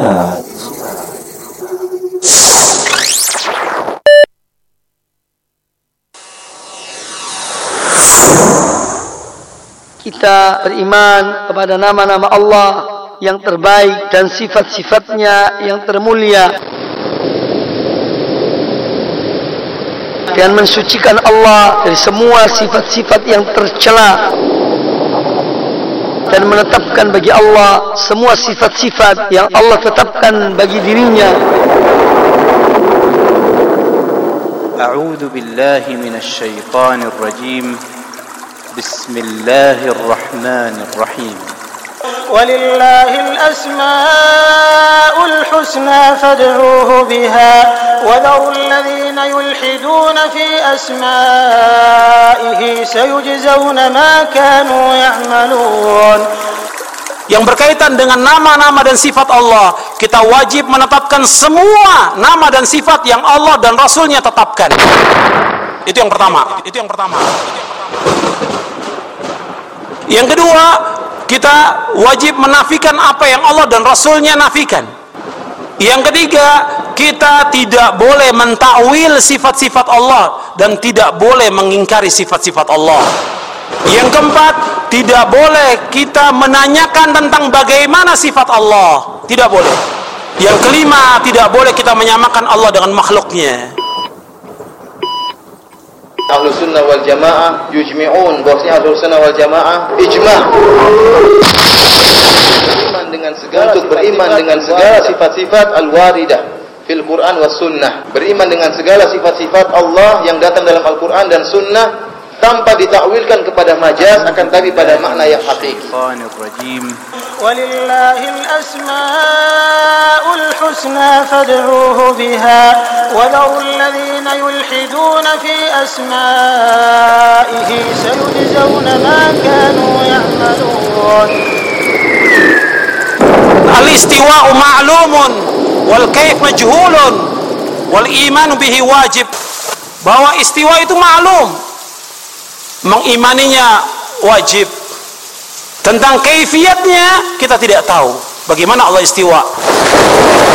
Ingat, kita beriman kepada nama-nama Allah yang terbaik dan sifat-sifatnya yang termulia, dan mensucikan Allah dari semua sifat-sifat yang tercela, dan menetapkan bagi Allah semua sifat-sifat yang Allah tetapkan bagi dirinya. A'udzu billahi minasy syaithanir rajim. Bismillahirrahmanirrahim. Walillahil asmaul husna fad'uuhu biha wa dharul ladzina yulhiduna fi asma'ihi sayujzauna ma kanu ya'malun. Yang berkaitan dengan nama-nama dan sifat Allah, kita wajib menetapkan semua nama dan sifat yang Allah dan Rasulnya tetapkan. Itu yang pertama. Yang kedua, kita wajib menafikan apa yang Allah dan Rasulnya nafikan. Yang ketiga, kita tidak boleh mentakwil sifat-sifat Allah dan tidak boleh mengingkari sifat-sifat Allah. Yang keempat, tidak boleh kita menanyakan tentang bagaimana sifat Allah. Tidak boleh. Yang kelima, tidak boleh kita menyamakan Allah dengan makhluknya. Ahlus sunnah wal jamaah yujmi'un, bahwasanya ahlus sunnah wal jamaah ijma' beriman dengan segala sifat-sifat al-waridah fil Quran was sunnah, beriman dengan segala sifat-sifat Allah yang datang dalam Al-Quran dan sunnah tanpa ditakwilkan kepada majaz, akan tapi pada makna yang hakiki. Walillahil asmaul husna fad'uuhu biha wa dharul ladzina yulhiduna fi asma'ihi sayujzauna ma kanu ya'malun. Al-istiwa'u ma'lumun wal kaif majhulun wal iman bihi wajib. Bahwa istiwa itu maklum, mengimaninya wajib. Tentang kaifiatnya kita tidak tahu bagaimana Allah istiwa.